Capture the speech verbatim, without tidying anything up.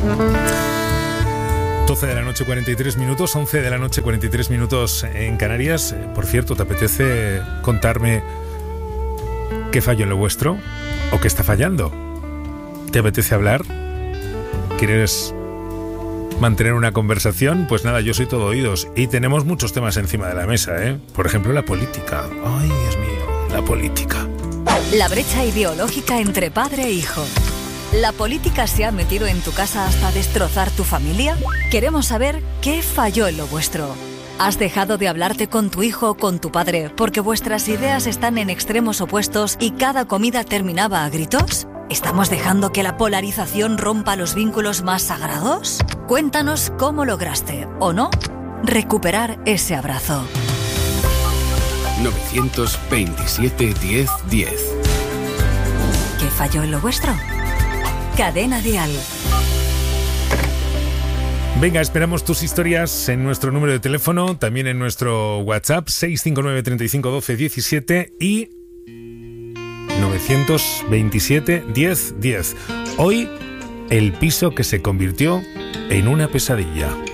doce de la noche, cuarenta y tres minutos, once de la noche, cuarenta y tres minutos en Canarias. Por cierto, ¿te apetece contarme qué falló en lo vuestro? ¿O qué está fallando? ¿Te apetece hablar? ¿Quieres mantener una conversación? Pues nada, yo soy todo oídos. Y tenemos muchos temas encima de la mesa, ¿eh? Por ejemplo, la política. Ay, Dios mío, la política. La brecha ideológica entre padre e hijo. ¿La política se ha metido en tu casa hasta destrozar tu familia? Queremos saber qué falló en lo vuestro. ¿Has dejado de hablarte con tu hijo o con tu padre porque vuestras ideas están en extremos opuestos y cada comida terminaba a gritos? ¿Estamos dejando que la polarización rompa los vínculos más sagrados? Cuéntanos cómo lograste, o no, recuperar ese abrazo. nueve veintisiete, diez, diez. ¿Qué falló en lo vuestro? Cadena Dial. Venga, esperamos tus historias en nuestro número de teléfono, también en nuestro WhatsApp seis cinco nueve, treinta y cinco, doce, diecisiete y nueve veintisiete, diez, diez. Hoy, el piso que se convirtió en una pesadilla.